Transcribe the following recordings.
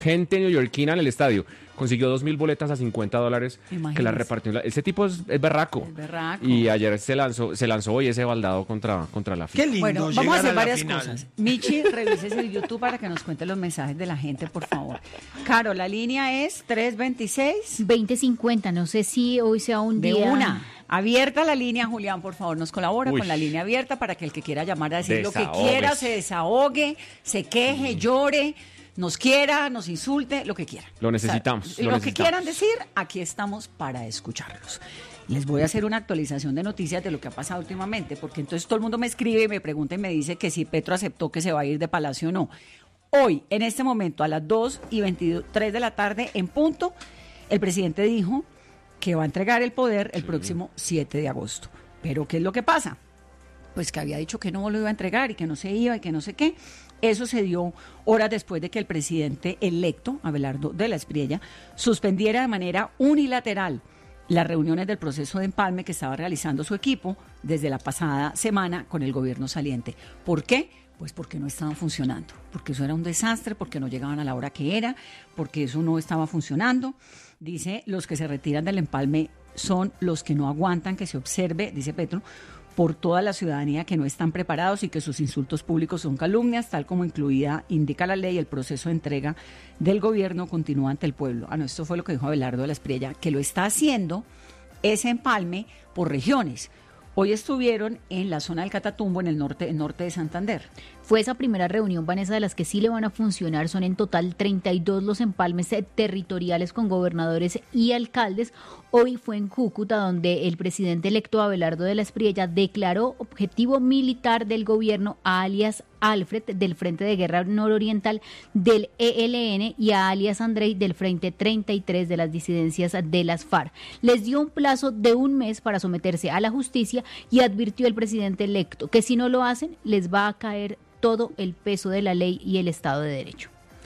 gente neoyorquina en el estadio. Consiguió 2,000 boletas a $50 que las repartió. Ese tipo es berraco. Es berraco. Y ayer se lanzó hoy ese baldado contra la FIFA. Qué lindo. Bueno, vamos a llegar hacer la varias final. cosas. Michi, revísese el YouTube para que nos cuente los mensajes de la gente, por favor. Caro, la línea es 326. 2050, no sé si hoy sea un De día... una. Abierta la línea, Julián, por favor, nos colabora Uy. con la línea abierta para que el que quiera llamar a decir lo que Desahógese. quiera, se desahogue, se queje, llore, nos quiera, nos insulte, lo que quiera. Lo necesitamos, O lo sea, lo que necesitamos. quieran decir, aquí estamos para escucharlos. Les voy a hacer una actualización de noticias de lo que ha pasado últimamente, porque entonces todo el mundo me escribe y me pregunta y me dice que si Petro aceptó que se va a ir de Palacio o no. Hoy, en este momento, a las 2:23 de la tarde, en punto, el presidente dijo que va a entregar el poder el próximo 7 de agosto. Pero, ¿qué es lo que pasa? Pues que había dicho que no lo iba a entregar y que no se iba y que no sé qué. Eso se dio horas después de que el presidente electo, Abelardo de la Espriella, suspendiera de manera unilateral las reuniones del proceso de empalme que estaba realizando su equipo desde la pasada semana con el gobierno saliente. ¿Por qué? Pues porque no estaban funcionando, porque eso era un desastre, porque no llegaban a la hora que era, porque eso no estaba funcionando. Dice, los que se retiran del empalme son los que no aguantan que se observe, dice Petro, por toda la ciudadanía que no están preparados y que sus insultos públicos son calumnias, tal como indica la ley, el proceso de entrega del gobierno continúa ante el pueblo. No, esto fue lo que dijo Abelardo de la Espriella, que lo está haciendo ese empalme por regiones. Hoy estuvieron en la zona del Catatumbo, en el norte de Santander. Fue esa primera reunión, Vanessa, de las que sí le van a funcionar. Son en total 32 los empalmes territoriales con gobernadores y alcaldes. Hoy fue en Cúcuta, donde el presidente electo Abelardo de la Espriella declaró objetivo militar del gobierno a alias Alfred del Frente de Guerra Nororiental del ELN y a alias Andrei del Frente 33 de las disidencias de las FARC. Les dio un plazo de un mes para someterse a la justicia y advirtió el presidente electo que si no lo hacen les va a caer todo el peso de la ley y el Estado de Derecho.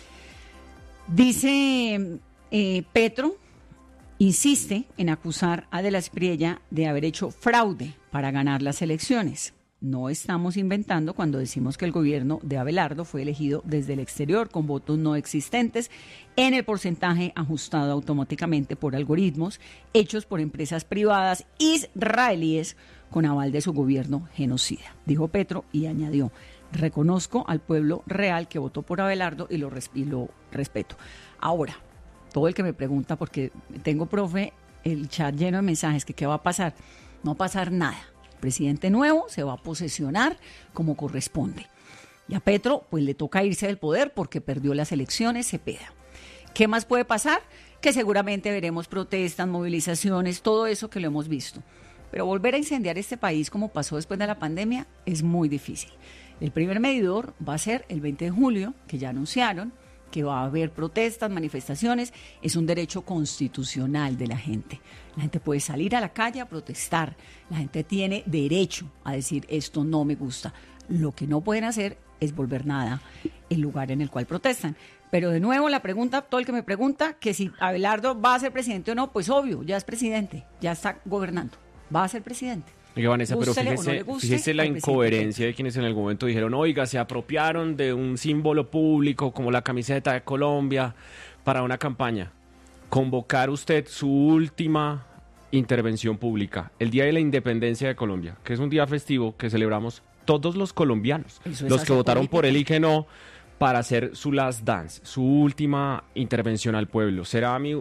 Dice Petro, insiste en acusar a de la Espriella de haber hecho fraude para ganar las elecciones. No estamos inventando cuando decimos que el gobierno de Abelardo fue elegido desde el exterior con votos no existentes en el porcentaje ajustado automáticamente por algoritmos hechos por empresas privadas israelíes con aval de su gobierno genocida, dijo Petro y añadió: reconozco al pueblo real que votó por Abelardo y lo respeto. Ahora, todo el que me pregunta, porque tengo, profe, el chat lleno de mensajes, que qué va a pasar, no va a pasar nada. El presidente nuevo se va a posesionar como corresponde. Y a Petro, pues le toca irse del poder porque perdió las elecciones, Cepeda. ¿Qué más puede pasar? Que seguramente veremos protestas, movilizaciones, todo eso que lo hemos visto. Pero volver a incendiar este país como pasó después de la pandemia es muy difícil. El primer medidor va a ser el 20 de julio, que ya anunciaron, que va a haber protestas, manifestaciones. Es un derecho constitucional de la gente. La gente puede salir a la calle a protestar. La gente tiene derecho a decir esto no me gusta. Lo que no pueden hacer es volver nada el lugar en el cual protestan. Pero de nuevo la pregunta, todo el que me pregunta, que si Abelardo va a ser presidente o no, pues obvio, ya es presidente, ya está gobernando, va a ser presidente. Oiga, Vanessa, pero Gústele o no le guste, fíjese la al presidente incoherencia de quienes en algún momento dijeron, oiga, se apropiaron de un símbolo público como la camiseta de Colombia para una campaña. Convocar usted su última intervención pública, el Día de la Independencia de Colombia, que es un día festivo que celebramos todos los colombianos, Eso es los que hacer votaron por política. él y que no, para hacer su last dance, su última intervención al pueblo. ¿Será mi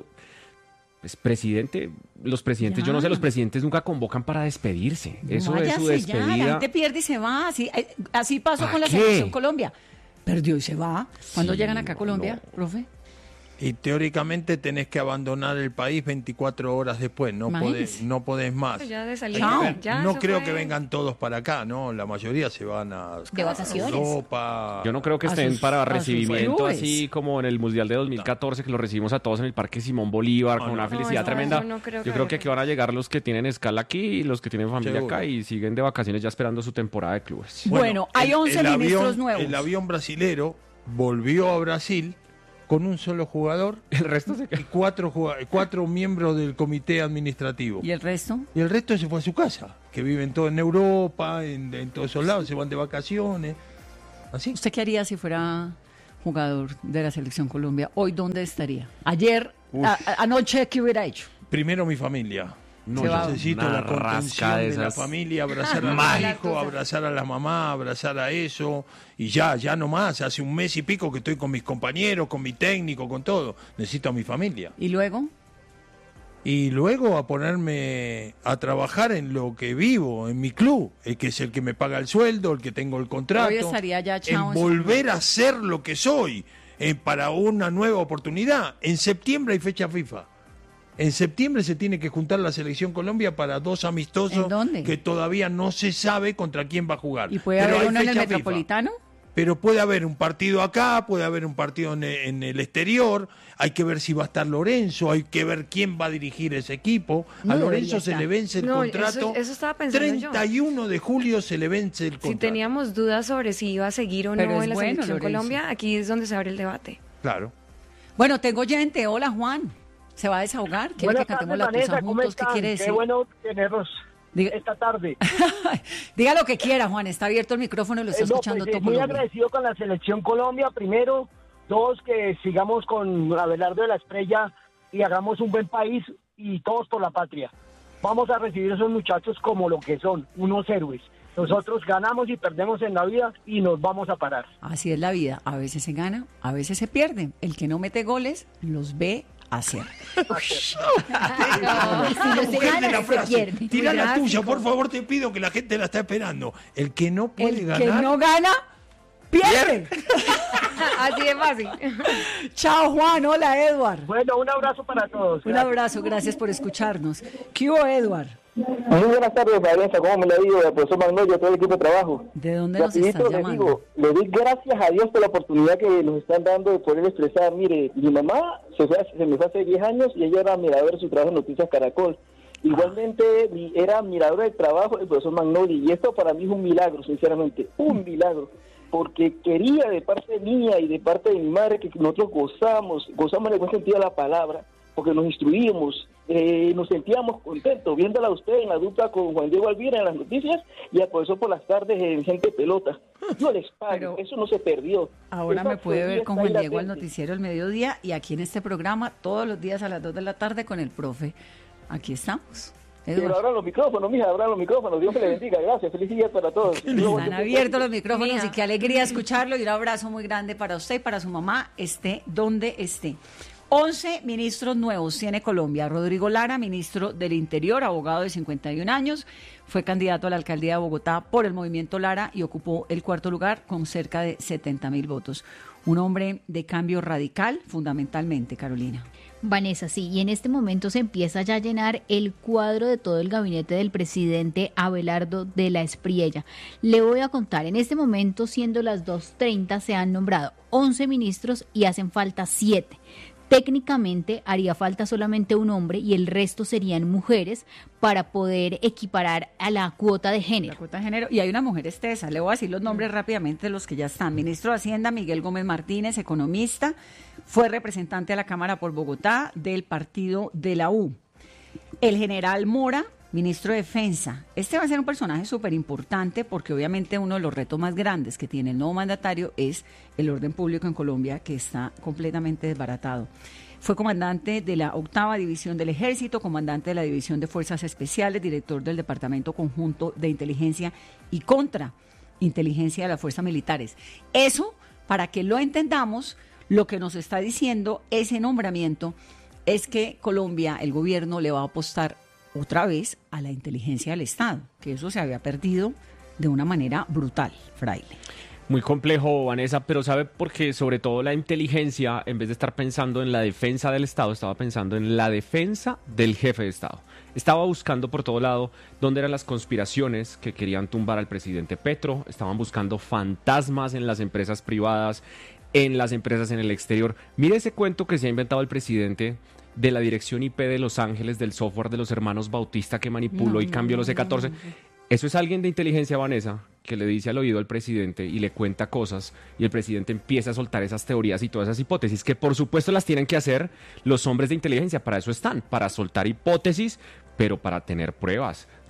presidente? Los presidentes, Ya. yo no sé, los presidentes nunca convocan para despedirse. Eso es su Váyase ya, la despedida. gente pierde y se va. Así pasó ¿Pa con la qué? selección Colombia. Perdió y se va. ¿Cuándo Sí, llegan acá a no, Colombia, no. profe? Y teóricamente tenés que abandonar el país 24 horas después, no Imagínese. podés más. Ya de salir. Chao. Ya, No eso creo fue- que vengan todos para acá, ¿no? La mayoría se van a De vacaciones. Europa. Yo no creo que A estén sus- para a sus recibimiento héroes. así como en el Mundial de 2014, que lo recibimos a todos en el Parque Simón Bolívar, con No, una no. felicidad No, tremenda. no creo Yo que creo que venga. aquí van a llegar los que tienen escala aquí y los que tienen familia Seguro. acá y siguen de vacaciones ya esperando su temporada de clubes. Bueno, hay 11 ministros nuevos. El avión brasilero volvió a Brasil con un solo jugador El resto se y queda. cuatro miembros del comité administrativo. ¿Y el resto? Y el resto se fue a su casa, que viven todos en Europa, en todos esos lados, se van de vacaciones. Así. ¿Usted qué haría si fuera jugador de la Selección Colombia, ¿hoy dónde estaría? Ayer, anoche, ¿qué hubiera hecho? Primero mi familia. No, Necesito una la contención rasca de de la esas. familia, abrazar a los hijos, abrazar a la mamá, abrazar a eso, y ya no más. Hace un mes y pico que estoy con mis compañeros, con mi técnico, con todo. Necesito a mi familia. ¿Y luego? Y luego a ponerme a trabajar en lo que vivo, en mi club, el que es el que me paga el sueldo, el que tengo el contrato. Hoy estaría ya, chao, en volver a ser lo que soy, para una nueva oportunidad. En septiembre hay fecha FIFA. En septiembre se tiene que juntar la Selección Colombia para 2 amistosos ¿En dónde? que todavía no se sabe contra quién va a jugar. ¿Y puede Pero haber hay uno en el fecha FIFA. Metropolitano? Pero puede haber un partido acá, puede haber un partido en el exterior, hay que ver si va a estar Lorenzo, hay que ver quién va a dirigir ese equipo. No A debería Lorenzo se estar. le vence el No, contrato. eso estaba pensando yo. 31 de julio se le vence el contrato. Si teníamos dudas sobre si iba a seguir o Pero no es en la bueno, Selección Lorenzo. Colombia, aquí es donde se abre el debate. Claro. Bueno, tengo oyente. Hola, Juan. ¿Se va a desahogar? ¿Quiere Buenas que cantemos tardes, la tusa Vanessa, ¿cómo juntos? ¿Qué están? quiere decir? Qué bueno tenerlos Diga- esta tarde. Diga lo que quiera, Juan. Está abierto el micrófono y lo está escuchando todo muy Colombia. agradecido con la Selección Colombia, primero. 2, que sigamos con Abelardo de la Estrella y hagamos un buen país y todos por la patria. Vamos a recibir a esos muchachos como lo que son, unos héroes. Nosotros ganamos y perdemos en la vida y nos vamos a parar. Así es la vida. A veces se gana, a veces se pierde. El que no mete goles los ve hacer. Si no se Mujer de gana, la se frase. pierde. Tira Muy la tuya, drástico. por favor, te pido, que la gente la está esperando. El que no puede El ganar. que no gana, pierde. Así de fácil. Chao, Juan. Hola, Edward. Bueno, un abrazo para todos. Un abrazo. Gracias por escucharnos. ¿Qué hubo, Edward? Muy buenas tardes, Vanessa. ¿Cómo me la digo? El profesor Magnolia, todo el equipo de trabajo. ¿De dónde nos Rapidito estás le llamando? digo, le doy gracias a Dios por la oportunidad que nos están dando de poder expresar. Mire, mi mamá se me fue hace 10 años y ella era admiradora de su trabajo en Noticias Caracol. Igualmente era admiradora del trabajo del profesor Magnoli, y esto para mí es un milagro, sinceramente, un milagro, porque quería de parte mía y de parte de mi madre que nosotros gozamos en el buen sentido de la palabra, porque nos instruíamos, nos sentíamos contentos viéndola a usted en la dupla con Juan Diego Alvira en las noticias y al profesor por las tardes en Gente Pelota. Yo les pago, Pero eso no se perdió. Ahora Esa me puede ver teoría con está Juan ahí Diego al latente. noticiero El Mediodía y aquí en este programa todos los días a las 2 de la tarde con el profe. Aquí estamos. Pero Edward. abran los micrófonos, mija, abran los micrófonos. Dios me le bendiga. Gracias. Feliz día para todos. Están abiertos los micrófonos Mija. y qué alegría escucharlo y un abrazo muy grande para usted y para su mamá, esté donde esté. 11 ministros nuevos tiene Colombia. Rodrigo Lara, ministro del Interior, abogado de 51 años, fue candidato a la alcaldía de Bogotá por el movimiento Lara y ocupó el 4º lugar con cerca de 70.000 votos. Un hombre de cambio radical, fundamentalmente, Carolina. Vanessa, sí, y en este momento se empieza ya a llenar el cuadro de todo el gabinete del presidente Abelardo de la Espriella. Le voy a contar, en este momento, siendo las 2:30, se han nombrado 11 ministros y hacen falta 7. Técnicamente haría falta solamente un hombre y el resto serían mujeres para poder equiparar a la cuota de La género. cuota de género. Y hay una mujer estesa. Le voy a decir los nombres rápidamente de los que ya están. Ministro de Hacienda, Miguel Gómez Martínez, economista. Fue representante a la Cámara por Bogotá del partido de la U. El general Mora, ministro de Defensa. Este va a ser un personaje súper importante porque obviamente uno de los retos más grandes que tiene el nuevo mandatario es el orden público en Colombia, que está completamente desbaratado. Fue comandante de la 8ª División del Ejército, comandante de la División de Fuerzas Especiales, director del Departamento Conjunto de Inteligencia y Contrainteligencia de las Fuerzas Militares. Eso, para que lo entendamos, lo que nos está diciendo ese nombramiento es que Colombia, el gobierno, le va a apostar otra vez a la inteligencia del Estado, que eso se había perdido de una manera brutal, Fraile. Muy complejo, Vanessa, pero ¿sabe por qué? Sobre todo la inteligencia, en vez de estar pensando en la defensa del Estado, estaba pensando en la defensa del jefe de Estado. Estaba buscando por todo lado dónde eran las conspiraciones que querían tumbar al presidente Petro, estaban buscando fantasmas en las empresas privadas, en las empresas en el exterior. Mire ese cuento que se ha inventado el presidente de la dirección IP de Los Ángeles, del software de los hermanos Bautista que manipuló y cambió los C14. Eso es alguien de inteligencia, Vanessa, que le dice al oído al presidente y le cuenta cosas y el presidente empieza a soltar esas teorías y todas esas hipótesis que por supuesto las tienen que hacer los hombres de inteligencia, para eso están, para soltar hipótesis, pero para tener pruebas.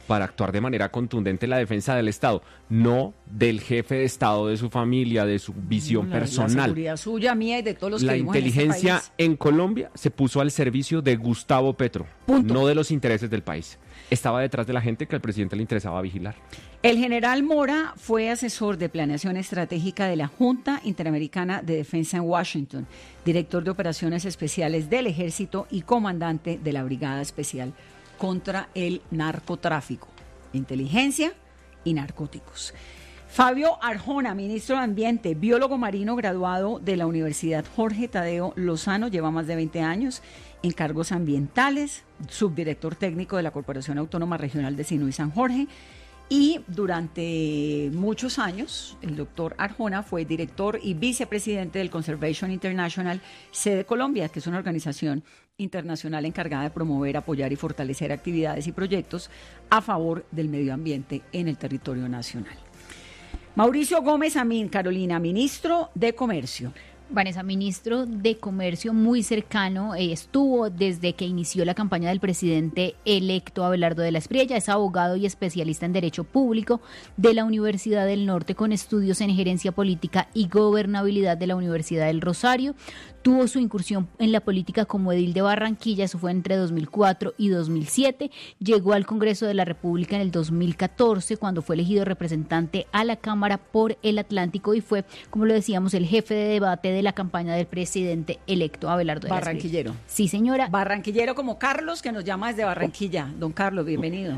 para actuar de manera contundente en la defensa del Estado, no del jefe de Estado, de su familia, de su visión La personal. seguridad suya, mía y de todos los que La vivimos en este inteligencia país. en Colombia se puso al servicio de Gustavo Petro, Punto. no de los intereses del país. Estaba detrás de la gente que al presidente le interesaba vigilar. El general Mora fue asesor de planeación estratégica de la Junta Interamericana de Defensa en Washington, director de operaciones especiales del Ejército y comandante de la Brigada Especial contra el Narcotráfico, Inteligencia y Narcóticos. Fabio Arjona, ministro de Ambiente, biólogo marino graduado de la Universidad Jorge Tadeo Lozano, lleva más de 20 años en cargos ambientales, subdirector técnico de la Corporación Autónoma Regional de Sinoí San Jorge, y durante muchos años el doctor Arjona fue director y vicepresidente del Conservation International Sede Colombia, que es una organización internacional encargada de promover, apoyar y fortalecer actividades y proyectos a favor del medio ambiente en el territorio nacional. Mauricio Gómez Amín, Carolina, ministro de Comercio. Vanessa, ministro de Comercio muy cercano, estuvo desde que inició la campaña del presidente electo Abelardo de la Espriella, es abogado y especialista en Derecho Público de la Universidad del Norte con estudios en Gerencia Política y Gobernabilidad de la Universidad del Rosario. Tuvo su incursión en la política como edil de Barranquilla, eso fue entre 2004 y 2007. Llegó al Congreso de la República en el 2014, cuando fue elegido representante a la Cámara por el Atlántico y fue, como lo decíamos, el jefe de debate de la campaña del presidente electo Abelardo de la Espriella. Barranquillero. Sí, señora. Barranquillero como Carlos, que nos llama desde Barranquilla. Don Carlos, bienvenido.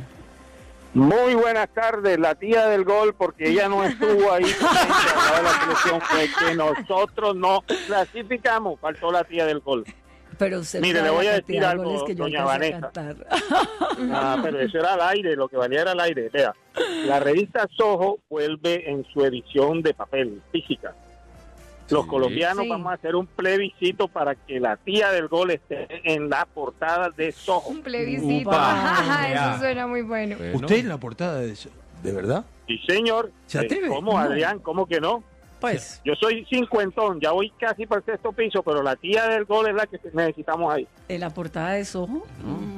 Muy buenas tardes, la tía del gol, porque ella no estuvo ahí presente, la selección fue que nosotros no clasificamos, faltó la tía del gol. Pero usted Mire, sabe le voy la a cantidad decir de algo, goles que yo doña alcancé a Vanessa. cantar. Ah, pero eso era al aire, lo que valía era al aire. Vea, la revista Soho vuelve en su edición de papel, física. Los colombianos Sí. vamos a hacer un plebiscito para que la tía del gol esté en la portada de Soho. Un plebiscito. Upa. Eso suena muy bueno. Bueno. ¿Usted en la portada de eso? ¿De verdad? Sí, señor. ¿Se atreve? ¿Cómo, No. Adrián? ¿Cómo que no? Pues, Yo soy cincuentón, ya voy casi para el sexto piso, pero la tía del gol es la que necesitamos ahí. en la portada de Soho.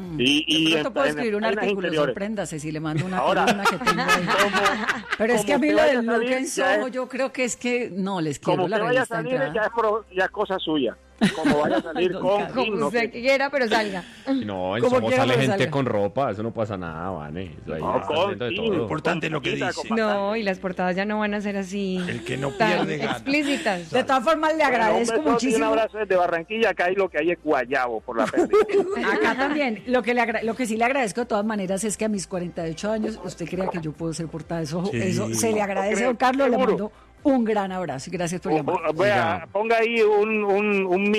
Y De pronto puedo en escribir un páginas artículo, interiores. sorpréndase si le mando una Ahora, columna que tengo ahí. Pero es que a como mí usted lo vaya del a look salir, en ya Soho, es- yo creo que es que no les Como quiero la usted vaya a revista salir, entrada. ya es cosa suya. Como vaya a salir Don con Carlos. himno, Como usted que- quiera, pero salga. No, en Como Somos quiera, sale pero gente salga. con ropa, eso no pasa nada, Vane. Eso ahí No, está con haciendo de himno. todo. Importante lo que Poquita, dice. No, y las portadas ya no van a ser así El que no tan pierde gana. explícitas. De todas formas, le agradezco Bueno, un besote y muchísimo. un abrazo desde Barranquilla, acá hay lo que hay es guayabo por la pérdida. Acá también. Lo que sí le agradezco de todas maneras es que a mis 48 años usted crea que yo puedo ser portada de Soho. Sí. Eso se le agradece, Creo, don Carlos. Le seguro. mando un gran abrazo y gracias por llamar. Vea, ponga ahí un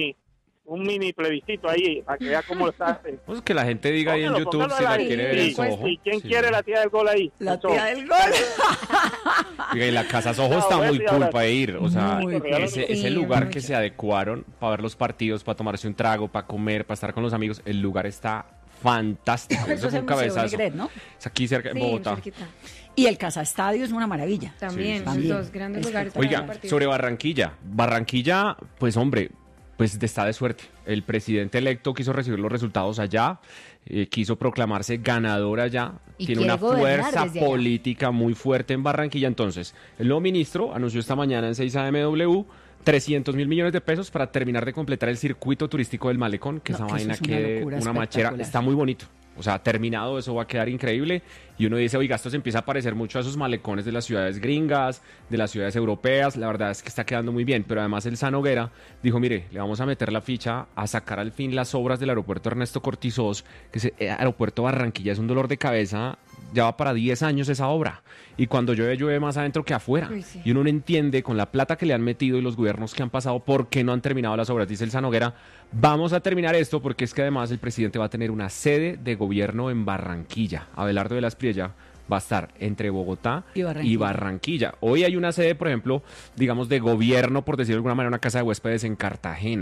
mini plebiscito ahí, para que vea cómo está. Pues que la gente diga ahí en Póngalo, YouTube póngalo si la al aire. quiere ver en Sí, Soho. ¿Y quién Sí. quiere la tía del gol ahí? La Eso. tía del gol. Oiga, y la Casa Soho No, está voy a muy decir cool ahora. para ir. O sea, Muy cool. ese Sí, lugar mucho. que se adecuaron para ver los partidos, para tomarse un trago, para comer, para estar con los amigos, el lugar está fantástico. Eso Eso es fue el un Museo cabezazo. Negret, ¿no? Es aquí cerca, en Sí, Bogotá. cerquita. Y el Casa Estadio es una maravilla. También, Sí, sí. los dos grandes lugares para ver Oiga, partidos. sobre Barranquilla. Barranquilla, pues hombre, pues está de suerte. El presidente electo quiso recibir los resultados allá, quiso proclamarse ganador allá, Y tiene quiere una gobernar fuerza desde allá. política muy fuerte en Barranquilla. Entonces, el nuevo ministro anunció esta mañana en 6 AM $300.000 millones de pesos para terminar de completar el circuito turístico del Malecón, que No, esa que eso vaina es una que locura una machera, espectacular. está muy bonito. O sea, terminado eso va a quedar increíble y uno dice, oiga, esto se empieza a parecer mucho a esos malecones de las ciudades gringas, de las ciudades europeas, la verdad es que está quedando muy bien, pero además el Sanoguera dijo, mire, le vamos a meter la ficha a sacar al fin las obras del aeropuerto Ernesto Cortizós, que es aeropuerto Barranquilla, es un dolor de cabeza, ya va para 10 años esa obra, y cuando llueve más adentro que afuera, Uy, sí. y uno no entiende con la plata que le han metido y los gobiernos que han pasado, por qué no han terminado las obras, dice el Sanoguera, vamos a terminar esto porque es que además el presidente va a tener una sede de gobierno en Barranquilla. Abelardo de la Espriella va a estar entre Bogotá Y Barranquilla. y Barranquilla. Hoy hay una sede, por ejemplo, digamos de gobierno, por decirlo de alguna manera, una casa de huéspedes en Cartagena,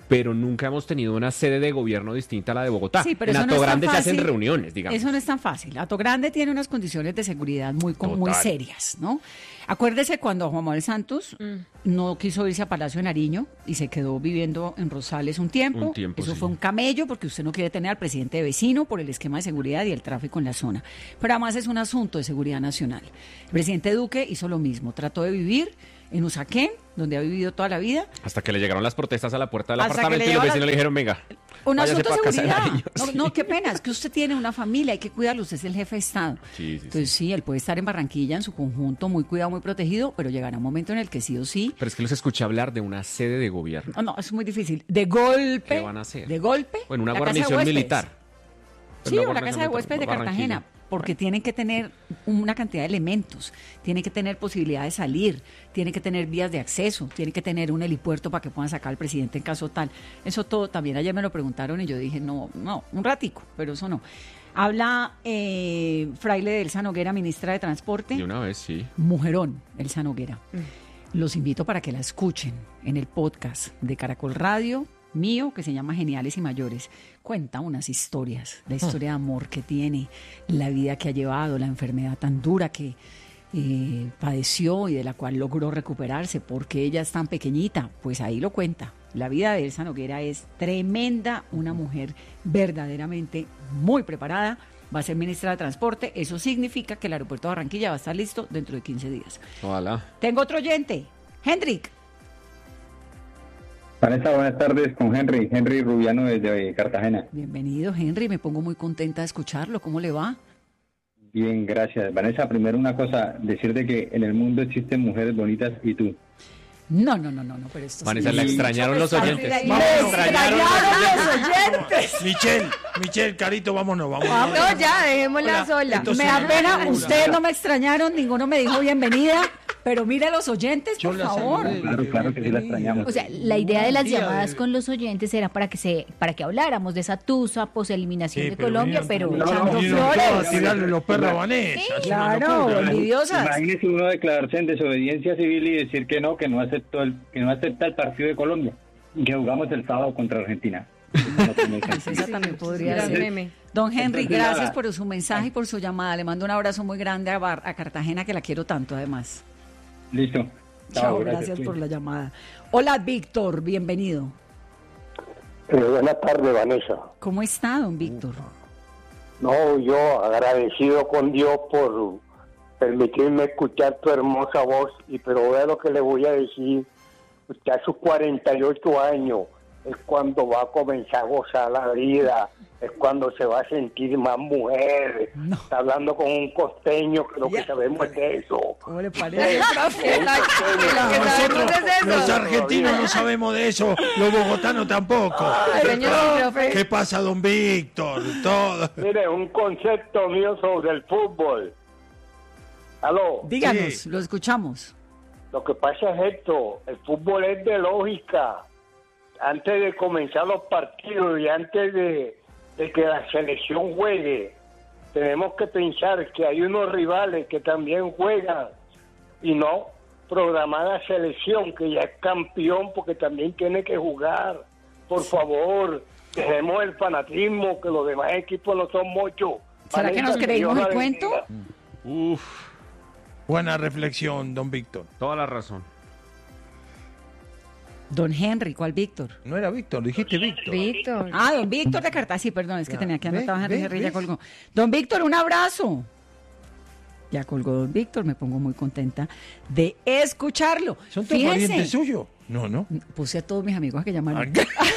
pero nunca hemos tenido una sede de gobierno distinta a la de Bogotá. Sí, pero en eso no es tan Atogrande se hacen fácil. reuniones, digamos. Eso no es tan fácil. Atogrande tiene unas condiciones de seguridad muy Total. serias, ¿no? Acuérdese cuando Juan Manuel Santos no quiso irse a Palacio de Nariño y se quedó viviendo en Rosales un tiempo. Eso sí. fue un camello porque usted no quiere tener al presidente de vecino por el esquema de seguridad y el tráfico en la zona. Pero además es un asunto de seguridad nacional. El presidente Duque hizo lo mismo. Trató de vivir en Usaquén, donde ha vivido toda la vida. Hasta que le llegaron las protestas a la puerta del Hasta que apartamento le y los llegaron vecinos le dijeron, venga, Un váyase asunto de pa' casa de seguridad. Nariño. No, qué pena, es que usted tiene una familia, hay que cuidarlo, usted es el jefe de Estado. Sí. Entonces sí, él puede estar en Barranquilla en su conjunto, muy cuidado, muy protegido, pero llegará un momento en el que sí o sí. Pero es que los escuché hablar de una sede de gobierno. No, es muy difícil. De golpe. ¿Qué van a hacer? De golpe. O en una la casa de guarnición huéspedes. militar. Sí, Una o la casa de guarnición huéspedes de militar, Cartagena, Barranquilla. porque tienen que tener una cantidad de elementos, tienen que tener posibilidad de salir, tienen que tener vías de acceso, tienen que tener un helipuerto para que puedan sacar al presidente en caso tal. Eso todo, también ayer me lo preguntaron y yo dije, no, un ratico, pero eso no. Habla Fraile Elsa Noguera, ministra de Transporte. De una vez, sí. Mujerón, Elsa Noguera. Los invito para que la escuchen en el podcast de Caracol Radio mío, que se llama Geniales y Mayores. Cuenta unas historias, la historia de amor que tiene, la vida que ha llevado, la enfermedad tan dura que padeció y de la cual logró recuperarse, porque ella es tan pequeñita, pues ahí lo cuenta. La vida de Elsa Noguera es tremenda, una mujer verdaderamente muy preparada, va a ser ministra de Transporte, eso significa que el aeropuerto de Barranquilla va a estar listo dentro de 15 días. Ojalá. Tengo otro oyente, Hendrik. Vanessa, buenas tardes con Henry Rubiano desde Cartagena. Bienvenido, Henry, me pongo muy contenta de escucharlo, ¿cómo le va? Bien, gracias. Vanessa, primero una cosa, decirte que en el mundo existen mujeres bonitas y tú. No, pero esto Vanessa, sí. la extrañaron los oyentes. Le Vámonos. extrañaron los oyentes. Michelle, Carito, vámonos. No, ya, dejémosla Hola, sola. esto Me sí, da pena, locura. ustedes no me extrañaron, ninguno me dijo bienvenida, pero mire a los oyentes, Yo por la favor. saludé. Claro que sí la extrañamos. O sea, la idea de las Día llamadas de- con los oyentes era para que habláramos de esa tusa poseliminación Sí, de pero Colombia, vinieron pero también. echando Vinieron todos flores. a tirarle los perros a Vanessa. es una Claro, locura. envidiosas. Imagínese uno declararse en desobediencia civil y decir que no acepta el partido de Colombia y que jugamos el sábado contra Argentina. No tiene Pues sentido. esa también podría Gran ser. meme. Don Henry, Entonces, gracias nada. por su mensaje y por su llamada. Le mando un abrazo muy grande a Cartagena, que la quiero tanto, además. Listo. Chao, gracias por la llamada. Hola, Víctor, bienvenido. Buenas tardes, Vanessa. ¿Cómo está, don Víctor? No, yo agradecido con Dios por permitirme escuchar tu hermosa voz, pero vea lo que le voy a decir. Usted a sus 48 años es cuando va a comenzar a gozar la vida, es cuando se va a sentir más mujer. No. Está hablando con un costeño, que lo que Ya. sabemos es de eso. ¿Cómo le parece? Nosotros, es eso. los argentinos, no sabemos de eso, los bogotanos tampoco. Señor profe. ¿Qué pasa, don Víctor? Todo. Mire, un concepto mío sobre el fútbol. Aló. Díganos, Sí. lo escuchamos. Lo que pasa es esto, el fútbol es de lógica. Antes de comenzar los partidos y antes de que la selección juegue, tenemos que pensar que hay unos rivales que también juegan y no programar la selección, que ya es campeón, porque también tiene que jugar. Por favor, dejemos el fanatismo, que los demás equipos no son muchos. ¿Será que nos Vanessa, creímos Dios el la cuento? bendiga. Uf, Buena reflexión, don Víctor. toda la razón. Don Henry, ¿cuál Víctor? No era Víctor, dijiste Víctor. Víctor. Ah, don Víctor de Cartagena. Sí, perdón, es que tenía que ¿ves? anotar a Henry, ya ¿ves? colgó. Don Víctor, un abrazo. Ya colgó don Víctor, me pongo muy contenta de escucharlo. ¿Son todos parientes suyos? No. Puse a todos mis amigos a que llamaran.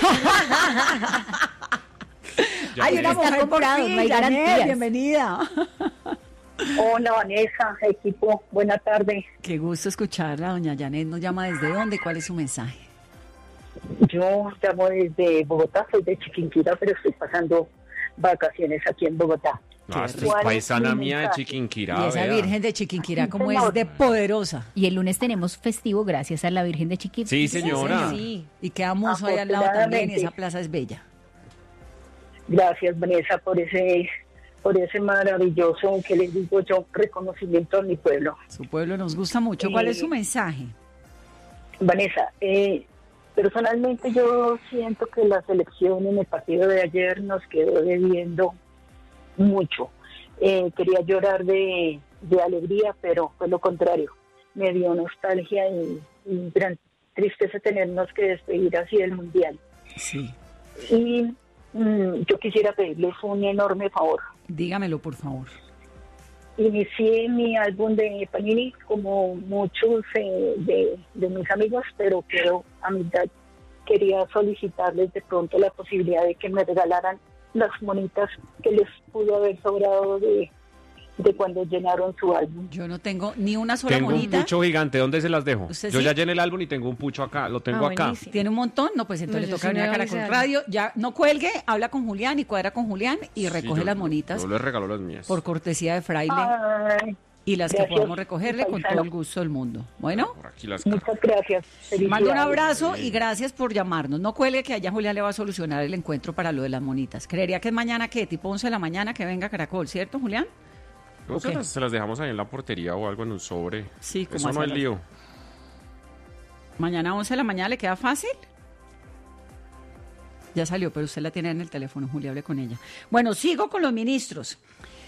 Ya Hay ves. una Está mujer por comprado, fin, no hay Janet, garantías. bienvenida. Hola Vanessa, equipo, buena tarde. Qué gusto escucharla, doña Janet. ¿Nos llama desde dónde? ¿Cuál es su mensaje? Yo llamo desde Bogotá, soy de Chiquinquirá, pero estoy pasando vacaciones aquí en Bogotá. No, esta es ¿Cuál es paisana mi mía de mensaje? Chiquinquirá. Y esa vea. Virgen de Chiquinquirá, como señor. es de poderosa. Y el lunes tenemos festivo gracias a la Virgen de Chiquinquirá. Sí, señora. Sí. Y queda muso ahí al lado también, y Afortunadamente. esa plaza es bella. Gracias Vanessa por ese maravilloso, que les digo yo, reconocimiento a mi pueblo. Su pueblo nos gusta mucho. ¿Cuál es su mensaje? Vanessa, Personalmente yo siento que la selección en el partido de ayer nos quedó debiendo mucho. Quería llorar de alegría, pero fue lo contrario. Me dio nostalgia y gran tristeza tenernos que despedir así del Mundial. Sí. Y yo quisiera pedirles un enorme favor. Dígamelo, por favor. Inicié mi álbum de Panini como muchos de mis amigos, pero quedó a mitad. Quería solicitarles de pronto la posibilidad de que me regalaran las monitas que les pudo haber sobrado de cuando llenaron su álbum. Yo no tengo ni una sola Tengo monita. un pucho gigante, ¿dónde se las dejo? ¿Usted Yo sí? ya llené el álbum y tengo un pucho acá, lo tengo acá. Buenísimo. ¿Tiene un montón? No, pues entonces No, le yo toca sí venir a no Caracol hice Radio. Ya no cuelgue, habla con Julián y cuadra con Julián y recoge Sí, las monitas Yo les regalo las mías. por cortesía de Fraile Ay, y las que gracias, podamos recogerle con paisano. todo el gusto del mundo. Bueno, Por aquí las Muchas gracias. mando un Felicidades. abrazo y gracias por llamarnos. No cuelgue que allá Julián le va a solucionar el encuentro para lo de las monitas. Creería que es mañana, ¿qué? Tipo 11 de la mañana que venga a Caracol, ¿cierto, Julián? No, Ok. se las dejamos ahí en la portería o algo en un sobre. Sí, como Eso no es hacerlas. lío. Mañana 11 de la mañana le queda fácil. Ya salió, pero usted la tiene en el teléfono, Julia, hable con ella. Bueno, sigo con los ministros.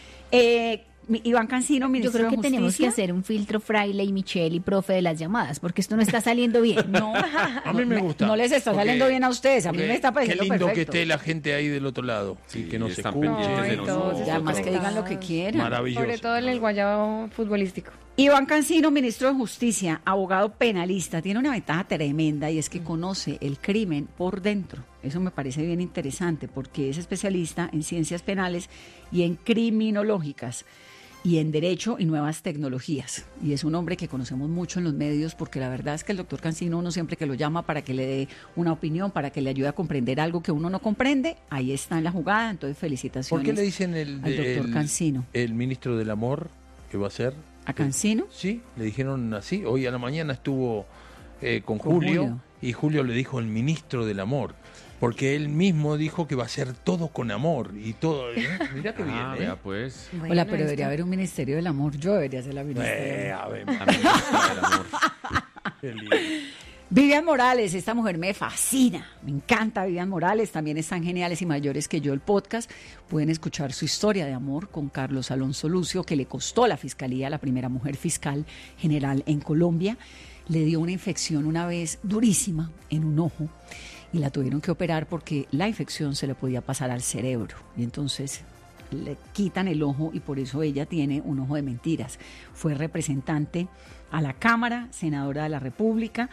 Iván Cancino, Yo ministro creo que de tenemos que Justicia. hacer un filtro Fraile y Michelle y profe de las llamadas, porque esto no está saliendo bien. No, A mí me gusta. No les está Porque- saliendo bien a ustedes, a mí porque me está pareciendo Qué lindo perfecto. que esté la gente ahí del otro lado. Sí, que no se están escuche. pendientes de Ay, nosotros. todos Y además que digan lo que quieran. Maravilloso. Sobre todo en el guayabo futbolístico. Iván Cancino, ministro de Justicia, abogado penalista, tiene una ventaja tremenda y es que conoce el crimen por dentro. Eso me parece bien interesante porque es especialista en ciencias penales y en criminológicas y en derecho y nuevas tecnologías. Y es un hombre que conocemos mucho en los medios porque la verdad es que el doctor Cancino, uno siempre que lo llama para que le dé una opinión, para que le ayude a comprender algo que uno no comprende, ahí está en la jugada. Entonces, felicitaciones. ¿Por qué le dicen al doctor Cancino? el ministro del amor que va a ser? ¿A Cancino? Sí, le dijeron así. Hoy a la mañana estuvo con Con Julio, Julio. y Julio le dijo el ministro del amor. Porque él mismo dijo que va a ser todo con amor y todo. Mirá que bien, Vea pues. Bueno, Hola, pero esto- debería haber un ministerio del amor. Yo debería ser la ministra del amor. A ver, A mí me gusta el amor. qué lindo. Vivian Morales, esta mujer me fascina, me encanta Vivian Morales, también están geniales y mayores que yo el podcast. Pueden escuchar su historia de amor con Carlos Alonso Lucio, que le costó a la fiscalía, la primera mujer fiscal general en Colombia. Le dio una infección una vez durísima en un ojo y la tuvieron que operar porque la infección se le podía pasar al cerebro. Y entonces le quitan el ojo y por eso ella tiene un ojo de mentiras. Fue representante a la Cámara, senadora de la República.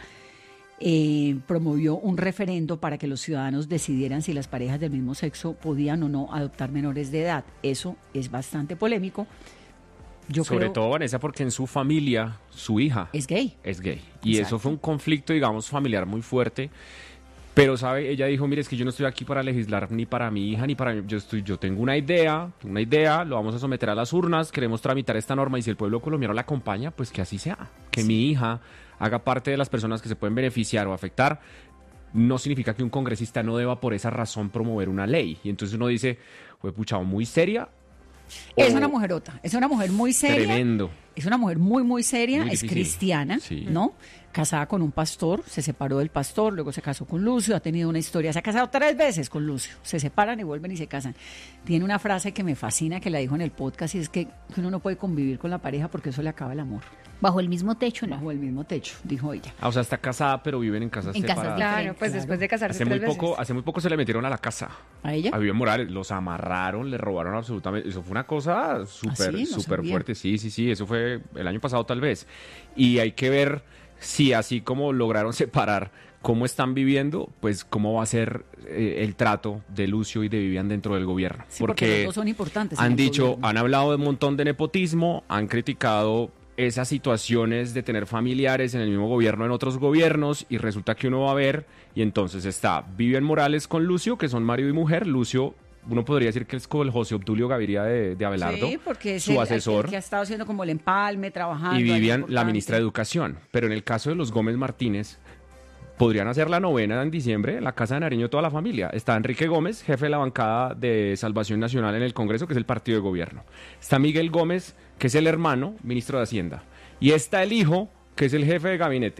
Promovió un referendo para que los ciudadanos decidieran si las parejas del mismo sexo podían o no adoptar menores de edad. Eso es bastante polémico. Yo Sobre creo todo, Vanessa, porque en su familia, su hija es gay. es gay. Y Exacto. eso fue un conflicto, digamos, familiar muy fuerte. Pero, ¿sabe? Ella dijo, mire, es que yo no estoy aquí para legislar ni para mi hija, ni para mí. Yo tengo una idea, lo vamos a someter a las urnas, queremos tramitar esta norma y si el pueblo colombiano la acompaña, pues que así sea. Que mi hija haga parte de las personas que se pueden beneficiar o afectar. No significa que un congresista no deba por esa razón promover una ley. Y entonces uno dice, fue pucha, muy seria. Es o una mujerota, es una mujer muy seria. Tremendo. Es una mujer muy, muy seria, Muy es difícil. cristiana, Sí. ¿no? Casada con un pastor, se separó del pastor, luego se casó con Lucio, ha tenido una historia, se ha casado 3 veces con Lucio, se separan y vuelven y se casan. Tiene una frase que me fascina, que la dijo en el podcast, y es que uno no puede convivir con la pareja porque eso le acaba el amor. Bajo el mismo techo, ¿no? Bajo el mismo techo, dijo ella. Ah, o sea, está casada, pero viven en casas En casas separadas. Claro, diferente, pues claro. después de casarse Hace muy 3 veces. poco se le metieron a la casa. ¿A ella? A Vivian Morales, los amarraron, le robaron absolutamente. Eso fue una cosa súper, ¿Ah, sí? No súper sabía. fuerte. Sí, eso fue el año pasado tal vez. Y hay que ver si así como lograron separar cómo están viviendo, pues cómo va a ser el trato de Lucio y de Vivian dentro del gobierno. Sí, porque los dos son importantes en han el dicho, gobierno. han hablado de un montón de nepotismo, han criticado esas situaciones de tener familiares en el mismo gobierno, en otros gobiernos, y resulta que uno va a ver, y entonces está Vivian Morales con Lucio, que son marido y mujer. Lucio, uno podría decir que es como el José Obdulio Gaviria de Abelardo, Sí, porque es su el asesor, que ha estado haciendo como el empalme, trabajando. y algo Vivian, la importante. ministra de Educación. Pero en el caso de los Gómez Martínez, podrían hacer la novena en diciembre en la Casa de Nariño toda la familia. Está Enrique Gómez, jefe de la bancada de Salvación Nacional en el Congreso, que es el partido de gobierno. Está Miguel Gómez, que es el hermano, ministro de Hacienda. Y está el hijo, que es el jefe de gabinete.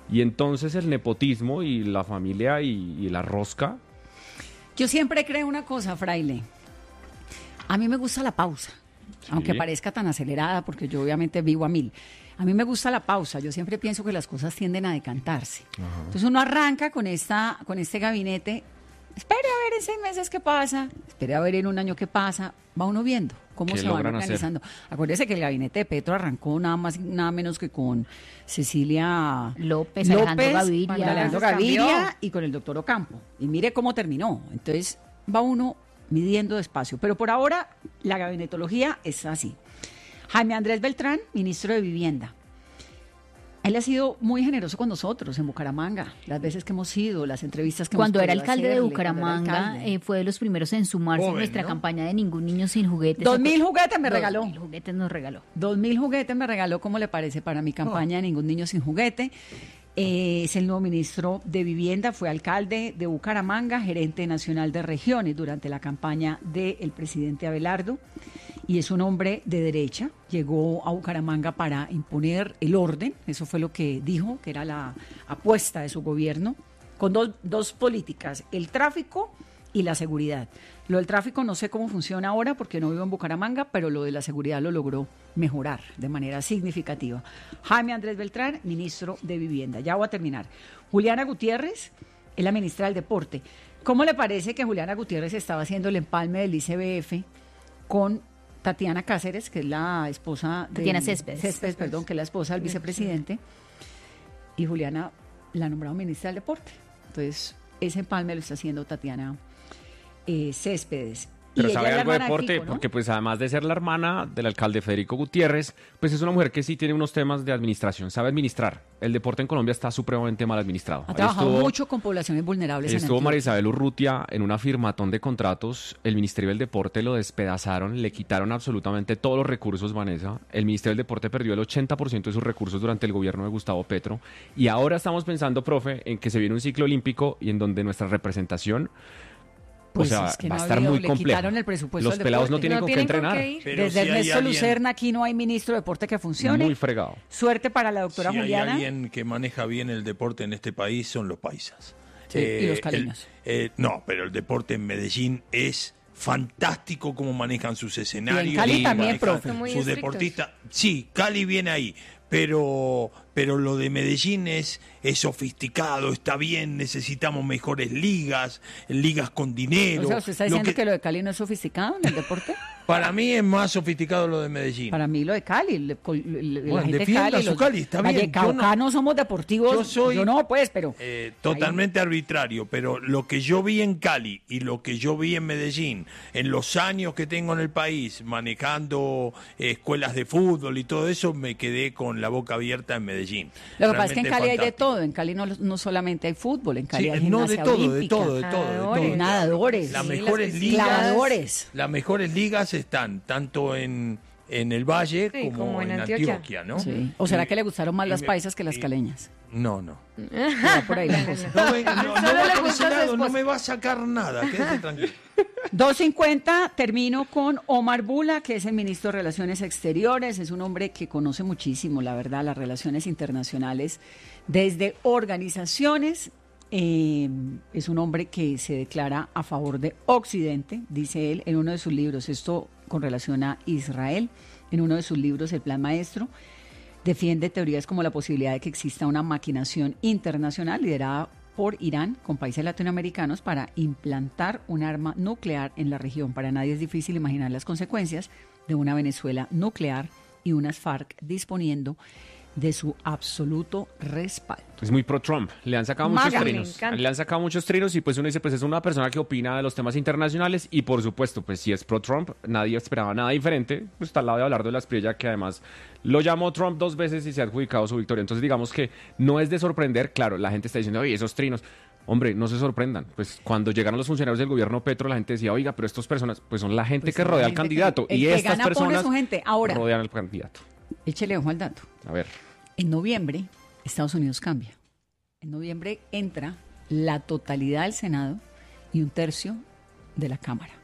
Y entonces el nepotismo y la familia y la rosca. Yo siempre creo una cosa, Fraile. A mí me gusta la pausa, aunque parezca tan acelerada, porque yo obviamente vivo a 1000. A mí me gusta la pausa. Yo siempre pienso que las cosas tienden a decantarse. Entonces uno arranca con este gabinete. Espere a ver en 6 meses qué pasa, espere a ver en un año qué pasa, va uno viendo cómo se van organizando. Acuérdese que el gabinete de Petro arrancó nada menos que con Cecilia López, Alejandro Gaviria y con el doctor Ocampo. Y mire cómo terminó. Entonces va uno midiendo despacio. Pero por ahora la gabinetología es así. Jaime Andrés Beltrán, ministro de Vivienda. Él ha sido muy generoso con nosotros en Bucaramanga, las veces que hemos ido, las entrevistas que cuando hemos era podido alcalde de hacerle, Bucaramanga, fue de los primeros en sumarse Joven, a nuestra ¿no? campaña de Ningún Niño Sin Juguetes. 2.000 juguetes me regaló. 2.000 juguetes nos regaló. 2.000 juguetes me regaló, ¿cómo le parece? Para mi campaña de Ningún Niño Sin Juguete. Es el nuevo ministro de Vivienda, fue alcalde de Bucaramanga, gerente nacional de regiones durante la campaña del presidente Abelardo, y es un hombre de derecha. Llegó a Bucaramanga para imponer el orden, eso fue lo que dijo, que era la apuesta de su gobierno, con dos políticas, el tráfico y la seguridad. Lo del tráfico no sé cómo funciona ahora porque no vivo en Bucaramanga, pero lo de la seguridad lo logró mejorar de manera significativa. Jaime Andrés Beltrán, ministro de Vivienda. Ya voy a terminar. Juliana Gutiérrez es la ministra del Deporte. ¿Cómo le parece que Juliana Gutiérrez estaba haciendo el empalme del ICBF con Tatiana Cáceres, que es la esposa de... Tatiana Céspedes, que es la esposa del vicepresidente, y Juliana la nombrado ministra del Deporte? Entonces, ese empalme lo está haciendo Tatiana Céspedes. Pero y sabe ella es algo de la hermana deporte, Kiko, ¿no? porque pues además de ser la hermana del alcalde Federico Gutiérrez, pues es una mujer que sí tiene unos temas de administración, sabe administrar. El deporte en Colombia está supremamente mal administrado. Ha trabajado mucho con poblaciones vulnerables. Estuvo en María Antioquia. Isabel Urrutia en una firmatón de contratos, el Ministerio del Deporte lo despedazaron, le quitaron absolutamente todos los recursos, Vanessa. El Ministerio del Deporte perdió el 80% de sus recursos durante el gobierno de Gustavo Petro, y ahora estamos pensando, profe, en que se viene un ciclo olímpico y en donde nuestra representación... Pues o sea, es que va a no estar había- muy le complejo. quitaron el presupuesto Los al pelados no deporte. tienen No con qué tienen con entrenar. qué ir. Pero Desde si hay Ernesto alguien- Lucerna aquí no hay ministro de deporte que funcione. Muy fregado. Suerte para la doctora Si hay Juliana. alguien que maneja bien el deporte en este país son los paisas. Sí, y los caleños. No, pero el deporte en Medellín es fantástico como manejan sus escenarios. Y en Cali también, manejan profe. Son muy sus estrictos. deportistas. Sí, Cali viene ahí. Pero lo de Medellín es sofisticado, está bien, necesitamos mejores ligas con dinero. O sea, ¿usted está Lo diciendo que lo de Cali no es sofisticado en el deporte? Para mí es más sofisticado lo de Medellín. Para mí lo de Cali, la Bueno, gente de defienda Cali, su los Cali, está bien. vallecaucanos somos deportivos. Yo soy- Yo no, pues, pero... Totalmente arbitrario, pero lo que yo vi en Cali y lo que yo vi en Medellín, en los años que tengo en el país, manejando escuelas de fútbol y todo eso, me quedé con la boca abierta en Medellín. Lo que pasa es que en Realmente Cali hay de fantástico. todo. En Cali no solamente hay fútbol, en Cali Sí, hay no, de gimnasia todo, de olímpica, todo, de todo, de todo. Nadadores. nadadores, Las Sí, mejores las ligas, clavadores. las mejores ligas están tanto en el Valle Sí, como en Antioquia, ¿no? Sí. ¿O será que le gustaron más y las me- paisas que las y- caleñas? No. Va por ahí la cosa. No, no Solo va le por gusta ese su lado, no esposa. me va a sacar nada, quédese tranquilo. 2:50, termino con Omar Bula, que es el ministro de Relaciones Exteriores. Es un hombre que conoce muchísimo, la verdad, las relaciones internacionales desde organizaciones. Es un hombre que se declara a favor de Occidente, dice él en uno de sus libros, esto con relación a Israel, en uno de sus libros, El Plan Maestro. Defiende teorías como la posibilidad de que exista una maquinación internacional liderada por Irán con países latinoamericanos para implantar un arma nuclear en la región. Para nadie es difícil imaginar las consecuencias de una Venezuela nuclear y unas FARC disponiendo de su absoluto respaldo. Es muy pro-Trump, le han sacado muchos Maga. Me trinos. encanta. Le han sacado muchos trinos y pues uno dice, pues es una persona que opina de los temas internacionales y por supuesto, pues si es pro-Trump, nadie esperaba nada diferente, pues está al lado de Abelardo de la Espriella, que además lo llamó Trump 2 veces y se ha adjudicado su victoria. Entonces digamos que no es de sorprender, claro, la gente está diciendo, oye, esos trinos... Hombre, no se sorprendan, pues cuando llegaron los funcionarios del gobierno Petro, la gente decía, oiga, pero estas personas, pues son la gente Pues que son la rodea al gente candidato que- el y que estas gana pone personas su gente. Ahora. rodean al candidato. Échele ojo al dato. A ver. En noviembre, Estados Unidos cambia. En noviembre entra la totalidad del Senado y 1/3 de la Cámara.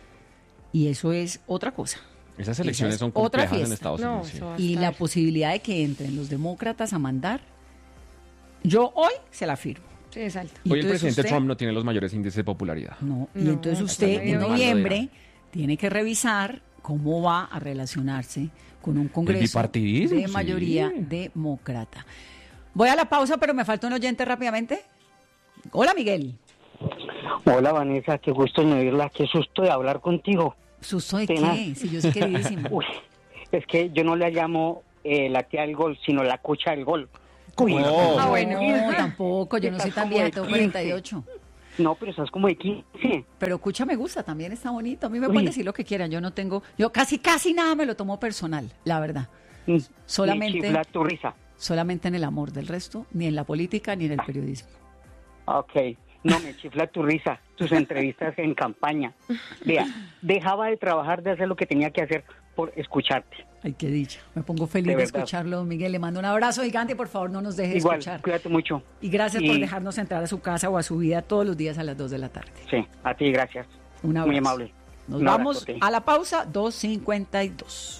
Y eso es otra cosa. Esas elecciones es son otra complejas en fiesta. Estados No, Unidos. sí. eso va a Y la estar. posibilidad de que entren los demócratas a mandar Yo hoy se la firmo. Sí, exacto. Y Hoy el entonces presidente usted- Trump no tiene los mayores índices de popularidad. No, y No, entonces está usted medio en bien. noviembre tiene que revisar cómo va a relacionarse con un Congreso bipartidismo, de sí. mayoría demócrata. Voy a la pausa, pero me falta un oyente rápidamente. Hola, Miguel. Hola Vanessa, qué gusto en oírla, qué susto de hablar contigo. ¿Susto de Tenaz. qué? Si yo soy queridísimo. Uy, es que yo no le llamo la tía del gol, sino la cucha del gol. Uy, No, Ah, bueno. no, tampoco, yo no soy Estás tan como vieja, de tengo 15. 48. No, pero estás como de 15. Pero Cucha me gusta, también está bonito. A mí me pueden decir lo que quieran, yo casi nada me lo tomo personal, la verdad. Me Solamente, chifla tu risa. solamente en el amor, del resto, ni en la política ni en el periodismo. Ok, no, me chifla tu risa, tus entrevistas en campaña. Vea, dejaba de trabajar, de hacer lo que tenía que hacer por escucharte. Ay, qué dicha. Me pongo feliz de verdad. escucharlo, Miguel. Le mando un abrazo gigante y por favor no nos deje de Igual, escuchar. cuídate mucho. Y gracias por Y- dejarnos entrar a su casa o a su vida todos los días a las 2 de la tarde. Sí, a ti, gracias. Un abrazo. Muy amable. Nos Un vamos abrazote. a la pausa, 2:52.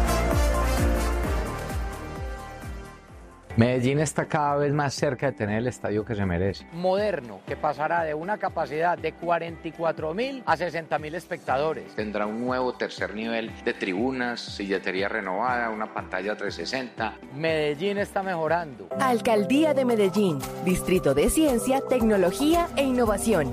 Medellín está cada vez más cerca de tener el estadio que se merece. Moderno, que pasará de una capacidad de 44.000 a 60.000 espectadores. Tendrá un nuevo tercer nivel de tribunas, silletería renovada, una pantalla 360. Medellín está mejorando. Alcaldía de Medellín, Distrito de Ciencia, Tecnología e Innovación.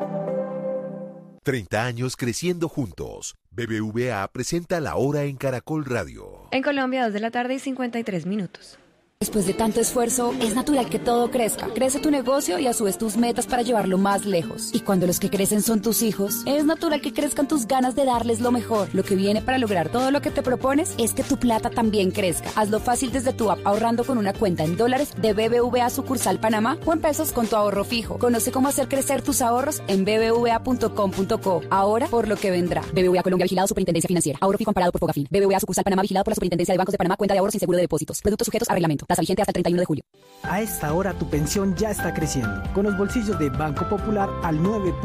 30 años creciendo juntos. BBVA presenta La Hora en Caracol Radio. En Colombia, 2 de la tarde y 53 minutos. Después de tanto esfuerzo, es natural que todo crezca. Crece tu negocio y a su vez tus metas para llevarlo más lejos. Y cuando los que crecen son tus hijos, es natural que crezcan tus ganas de darles lo mejor. Lo que viene para lograr todo lo que te propones es que tu plata también crezca. Hazlo fácil desde tu app ahorrando con una cuenta en dólares de BBVA sucursal Panamá o en pesos con tu ahorro fijo. Conoce cómo hacer crecer tus ahorros en bbva.com.co. Ahora por lo que vendrá. BBVA Colombia, vigilado Superintendencia Financiera. Ahorro fijo amparado por Fogafín. BBVA sucursal Panamá, vigilado por la Superintendencia de Bancos de Panamá. Cuenta de ahorros sin seguro de depósitos. Productos sujetos a reglamento. Tasa vigente hasta el 31 de julio. A esta hora tu pensión ya está creciendo, con los bolsillos de Banco Popular al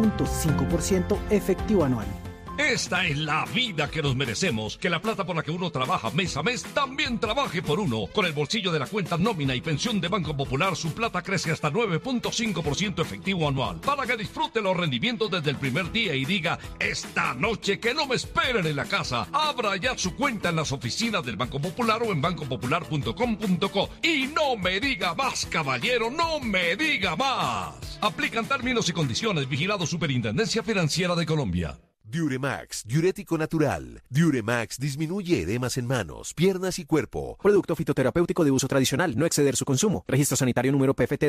9.5% efectivo anual. Esta es la vida que nos merecemos, que la plata por la que uno trabaja mes a mes también trabaje por uno. Con el bolsillo de la cuenta nómina y pensión de Banco Popular, su plata crece hasta 9.5% efectivo anual, para que disfrute los rendimientos desde el primer día y diga, esta noche que no me esperen en la casa. Abra ya su cuenta en las oficinas del Banco Popular o en bancopopular.com.co. Y no me diga más, caballero, no me diga más. Aplican términos y condiciones. Vigilado Superintendencia Financiera de Colombia. Diuremax, diurético natural. Diuremax disminuye edemas en manos, piernas y cuerpo. Producto fitoterapéutico de uso tradicional, no exceder su consumo. Registro sanitario número PFT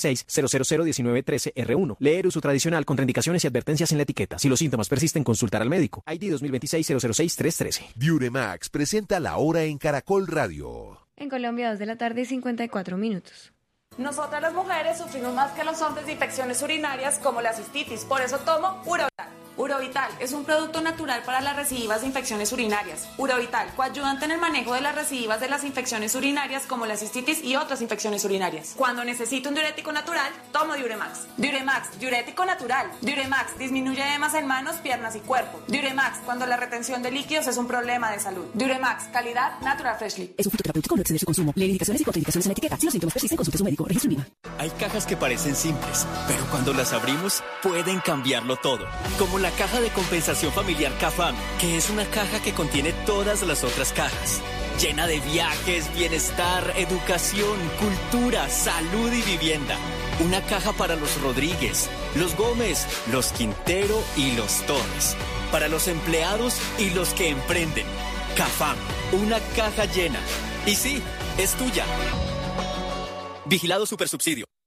2026-0001913R1. Leer uso tradicional, contraindicaciones y advertencias en la etiqueta. Si los síntomas persisten, consultar al médico. ID 2026-006-313. Diuremax presenta La Hora en Caracol Radio. En Colombia, 2 de la tarde y 54 minutos. Nosotras las mujeres sufrimos más que los hombres de infecciones urinarias como la cistitis, por eso tomo Urovital. Urovital es un producto natural para las recidivas de infecciones urinarias. Urovital, coayudante en el manejo de las recidivas de las infecciones urinarias como la cistitis y otras infecciones urinarias. Cuando necesito un diurético natural, tomo Diuremax. Diuremax, diurético natural. Diuremax, disminuye edemas en manos, piernas y cuerpo. Diuremax, cuando la retención de líquidos es un problema de salud. Diuremax, calidad Natural Freshly. Es un fitoterapéutico, no exceder su consumo. Lee indicaciones y contraindicaciones en la etiqueta. Si los síntomas persisten, consulte a su médico. Registro INVIMA. Hay cajas que parecen simples, pero cuando las abrimos pueden cambiarlo todo. Como la caja de compensación familiar CAFAM, que es una caja que contiene todas las otras cajas. Llena de viajes, bienestar, educación, cultura, salud y vivienda. Una caja para los Rodríguez, los Gómez, los Quintero y los Torres. Para los empleados y los que emprenden. CAFAM, una caja llena. Y sí, es tuya. Vigilado Supersubsidio.